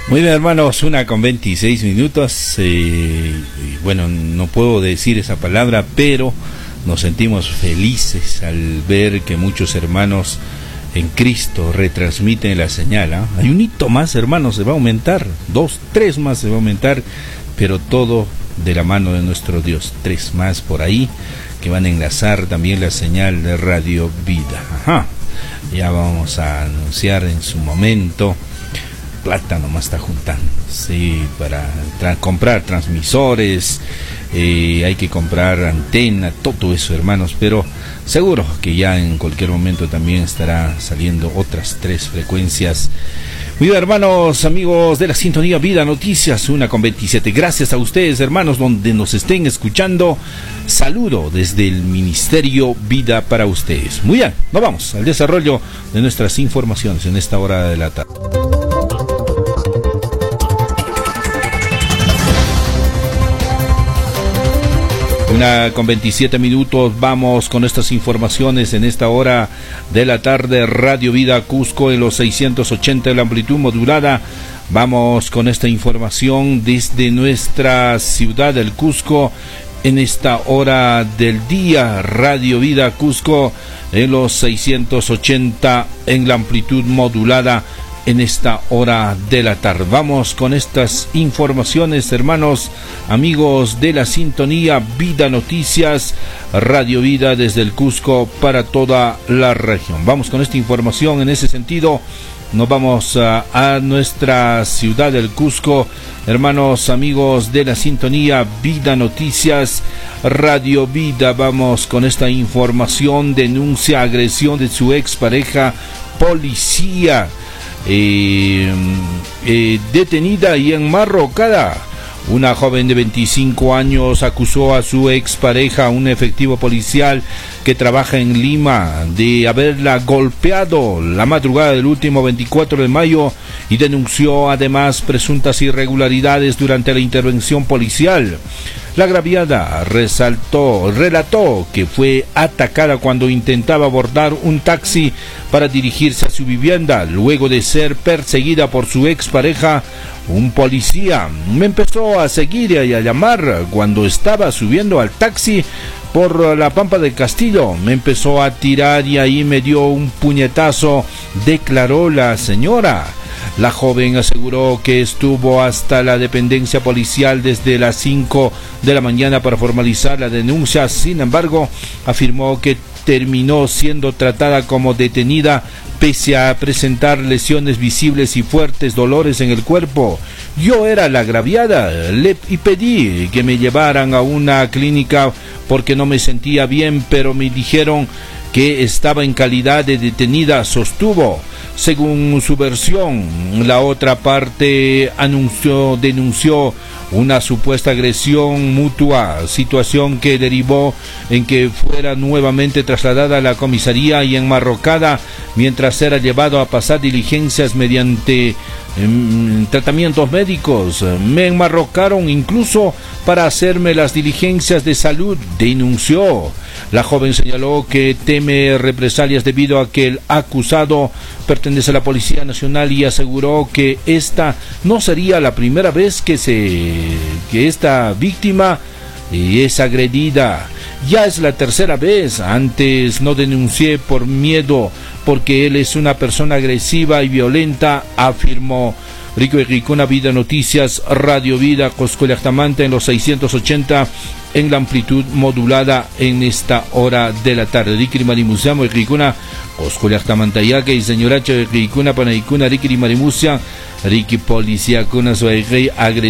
Muy bien, hermanos, 1:26. Bueno, no puedo decir esa palabra, pero nos sentimos felices al ver que muchos hermanos en Cristo retransmiten la señal. Hay un hito más, hermanos, se va a aumentar, 2, 3 más se va a aumentar, pero todo de la mano de nuestro Dios. 3 más por ahí que van a enlazar también la señal de Radio Vida. Ya vamos a anunciar en su momento. Plata nomás está juntando, sí, para comprar transmisores, hay que comprar antena, todo eso, hermanos, pero seguro que ya en cualquier momento también estará saliendo otras 3 frecuencias. Muy bien, hermanos, amigos de la sintonía Vida Noticias, 1:27. Gracias a ustedes, hermanos, donde nos estén escuchando. Saludo desde el Ministerio Vida para ustedes. Muy bien, nos vamos al desarrollo de nuestras informaciones en esta hora de la tarde. 1:27. Vamos con estas informaciones en esta hora de la tarde. Radio Vida Cusco en los 680 de la amplitud modulada. Vamos con esta información desde nuestra ciudad del Cusco en esta hora del día. Radio Vida Cusco en los 680 en la amplitud modulada en esta hora de la tarde. Vamos con estas informaciones, hermanos, amigos de la sintonía Vida Noticias, Radio Vida desde el Cusco para toda la región. Vamos con esta información. En ese sentido, nos vamos a nuestra ciudad del Cusco, hermanos, amigos de la sintonía Vida Noticias, Radio Vida. Vamos con esta información. Denuncia agresión de su expareja policía. Detenida y enmarrocada. Una joven de 25 años acusó a su expareja, un efectivo policial que trabaja en Lima, de haberla golpeado la madrugada del último 24 de mayo y denunció además presuntas irregularidades durante la intervención policial. La agraviada relató que fue atacada cuando intentaba abordar un taxi para dirigirse a su vivienda, luego de ser perseguida por su expareja, un policía. Me empezó a seguir y a llamar cuando estaba subiendo al taxi por la Pampa del Castillo. Me empezó a tirar y ahí me dio un puñetazo, declaró la señora. La joven aseguró que estuvo hasta la dependencia policial desde las 5 de la mañana para formalizar la denuncia. Sin embargo, afirmó que terminó siendo tratada como detenida pese a presentar lesiones visibles y fuertes dolores en el cuerpo. Yo era la agraviada y pedí que me llevaran a una clínica porque no me sentía bien, pero me dijeron que estaba en calidad de detenida, sostuvo. Según su versión, la otra parte denunció una supuesta agresión mutua, situación que derivó en que fuera nuevamente trasladada a la comisaría y enmarrocada mientras era llevado a pasar diligencias mediante tratamientos médicos. Me enmarrocaron incluso para hacerme las diligencias de salud, denunció. La joven señaló que teme represalias debido a que el acusado pertenece a la Policía Nacional y aseguró que esta no sería la primera vez que esta víctima es agredida. Ya es la tercera vez. Antes no denuncié por miedo porque él es una persona agresiva y violenta, afirmó. Rico y Ricuna, Vida Noticias, Radio Vida, Coscoyactamanta en los 680 en la amplitud modulada en esta hora de la tarde. Rikiri Marimusiamo y Ricuna, Coscoyactamanta Yaque y señoracho de Ricuna, Panaicuna, Rikiri Marimusia, Riki Policía, Cuna Suárez,